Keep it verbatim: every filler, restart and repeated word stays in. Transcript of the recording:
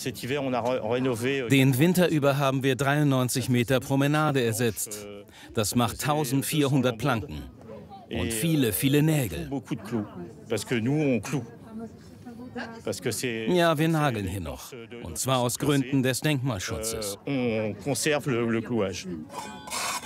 Den Winter über haben wir dreiundneunzig Meter Promenade ersetzt. Das macht eintausendvierhundert Planken. Und viele, viele Nägel. Ja, wir nageln hier noch. Und zwar aus Gründen des Denkmalschutzes.